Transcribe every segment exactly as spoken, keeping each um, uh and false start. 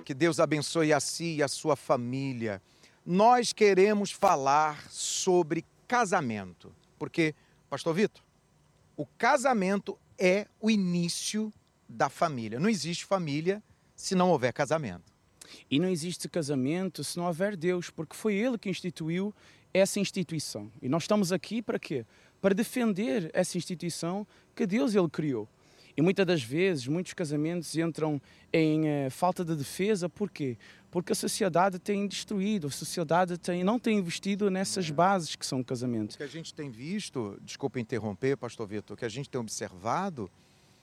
que Deus abençoe a si e a sua família. Nós queremos falar sobre casamento, porque, pastor Vitor, o casamento é o início da família. Não existe família se não houver casamento. E não existe casamento se não houver Deus, porque foi Ele que instituiu essa instituição. E nós estamos aqui para quê? Para defender essa instituição que Deus Ele criou. E muitas das vezes, muitos casamentos entram em uh, falta de defesa. Por quê? Porque a sociedade tem destruído, a sociedade tem, não tem investido nessas é. bases que são o casamento. O que a gente tem visto, desculpa interromper, pastor Vitor, o que a gente tem observado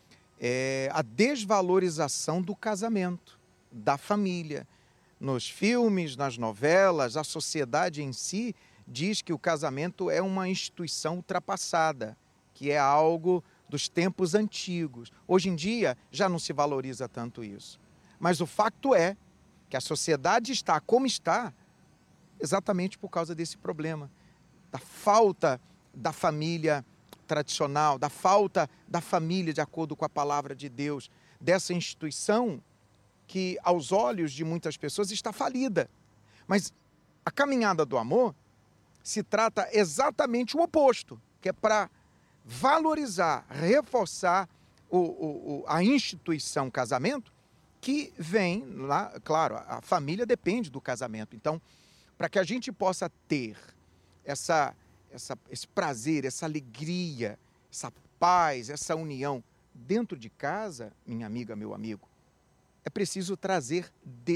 é a desvalorização do casamento, da família. Nos filmes, nas novelas, a sociedade em si diz que o casamento é uma instituição ultrapassada, que é algo dos tempos antigos. Hoje em dia já não se valoriza tanto isso. Mas o fato é que a sociedade está como está exatamente por causa desse problema, da falta da família tradicional, da falta da família de acordo com a palavra de Deus, dessa instituição que aos olhos de muitas pessoas está falida. Mas a caminhada do amor se trata exatamente o oposto, que é para valorizar, reforçar o, o, a instituição casamento, que vem lá, claro, a família depende do casamento. Então, para que a gente possa ter essa, essa, esse prazer, essa alegria, essa paz, essa união dentro de casa, minha amiga, meu amigo, é preciso trazer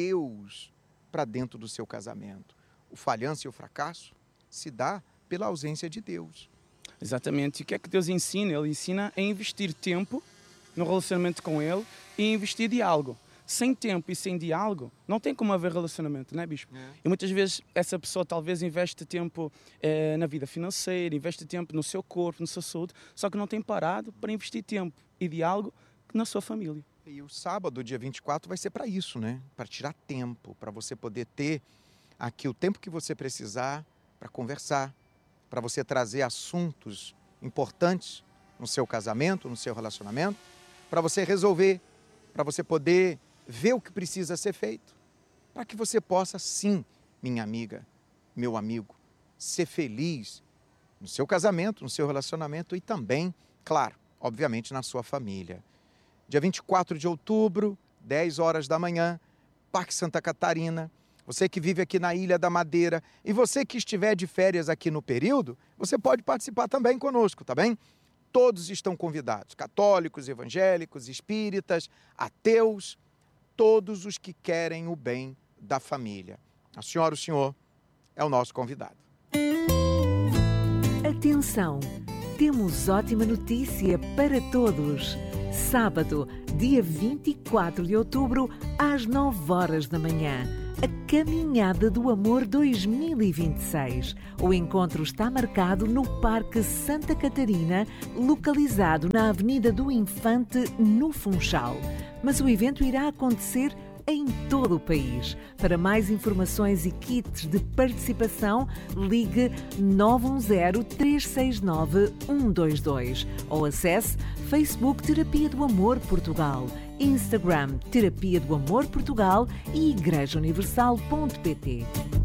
Deus para dentro do seu casamento. O falhanço e o fracasso se dá pela ausência de Deus. Exatamente. E o que é que Deus ensina? Ele ensina a investir tempo no relacionamento com Ele e investir diálogo. Sem tempo e sem diálogo, não tem como haver relacionamento, não é, Bispo? É. E muitas vezes essa pessoa talvez investe tempo eh, na vida financeira, investe tempo no seu corpo, na sua saúde, só que não tem parado para investir tempo e diálogo na sua família. E o sábado, dia vinte e quatro, vai ser para isso, né? Para tirar tempo, para você poder ter aqui o tempo que você precisar para conversar, para você trazer assuntos importantes no seu casamento, no seu relacionamento, para você resolver, para você poder ver o que precisa ser feito, para que você possa, sim, minha amiga, meu amigo, ser feliz no seu casamento, no seu relacionamento e também, claro, obviamente, na sua família. Dia vinte e quatro de outubro, dez horas da manhã, Parque Santa Catarina. Você que vive aqui na Ilha da Madeira e você que estiver de férias aqui no período, você pode participar também conosco, tá bem? Todos estão convidados, católicos, evangélicos, espíritas, ateus, todos os que querem o bem da família. A senhora, o senhor, é o nosso convidado. Atenção, temos ótima notícia para todos. Sábado, dia vinte e quatro de outubro, às nove horas da manhã. A Caminhada do Amor dois mil e vinte e seis. O encontro está marcado no Parque Santa Catarina, localizado na Avenida do Infante, no Funchal. Mas o evento irá acontecer em todo o país. Para mais informações e kits de participação, ligue nove um zero, três seis nove, um dois dois ou acesse Facebook Terapia do Amor Portugal, Instagram Terapia do Amor Portugal e igreja universal ponto pt.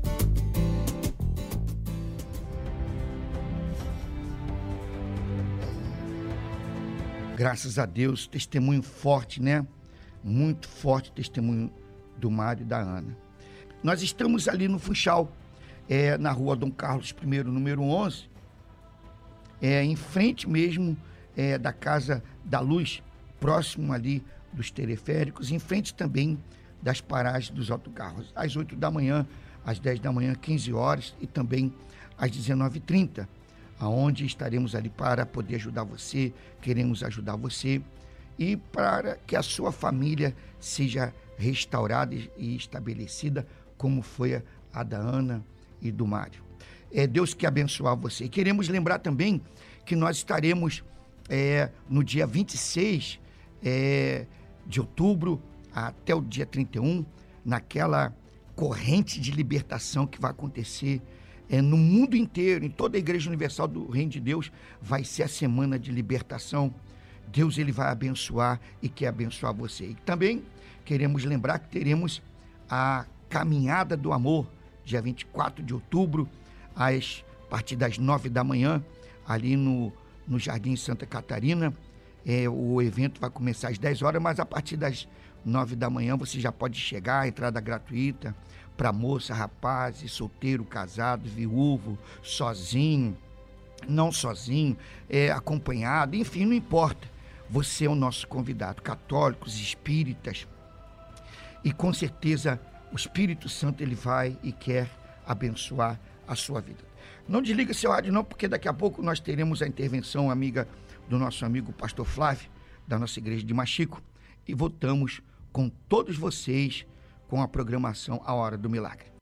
Graças a Deus, testemunho forte, né? Muito forte testemunho do Mário e da Ana. Nós estamos ali no Funchal, é, na rua Dom Carlos I, número onze, é, em frente mesmo é, da Casa da Luz, próximo ali dos teleféricos, em frente também das paragens dos autocarros, às oito da manhã, às dez da manhã, quinze horas e também às dezenove e trinta, aonde estaremos ali para poder ajudar você, queremos ajudar você e para que a sua família seja restaurada e estabelecida como foi a da Ana e do Mário. É Deus que abençoar você. E queremos lembrar também que nós estaremos é, no dia vinte e seis é, de outubro até o dia trinta e um, naquela corrente de libertação que vai acontecer é, no mundo inteiro, em toda a Igreja Universal do Reino de Deus, vai ser a semana de libertação. Deus ele vai abençoar e quer abençoar você. E também queremos lembrar que teremos a Caminhada do Amor, dia vinte e quatro de outubro, às, a partir das nove da manhã, ali no, no Jardim Santa Catarina. É, o evento vai começar às dez horas, mas a partir das nove da manhã você já pode chegar, entrada gratuita para moça, rapaz, solteiro, casado, viúvo, sozinho, não sozinho, é, acompanhado, enfim, não importa. Você é o nosso convidado, católicos, espíritas, e com certeza o Espírito Santo ele vai e quer abençoar a sua vida. Não desliga seu rádio não, porque daqui a pouco nós teremos a intervenção amiga do nosso amigo pastor Flávio, da nossa igreja de Machico, e voltamos com todos vocês com a programação A Hora do Milagre.